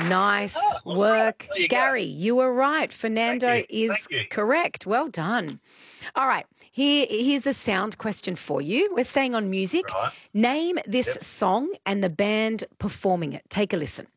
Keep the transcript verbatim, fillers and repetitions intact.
Nice Oh, I was right. work. There you go. Gary, you were right. Fernando you. is Thank you. correct. Well done. All right. Here, here's a sound question for you. We're staying on music. Right. Name this Yep. song and the band performing it. Take a listen.